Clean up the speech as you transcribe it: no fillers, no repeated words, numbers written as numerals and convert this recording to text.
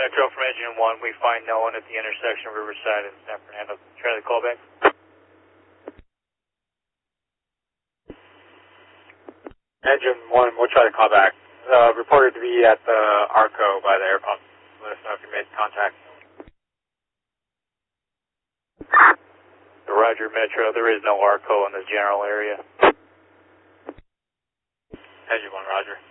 Metro from Engine 1, we find no one at the intersection of Riverside and San Fernando. Try the callback. Engine 1, we'll try to call back. Reported to be at the ARCO by the air pump. Let us know if you made contact. Roger, Metro. There is no ARCO in the general area. Engine 1, Roger.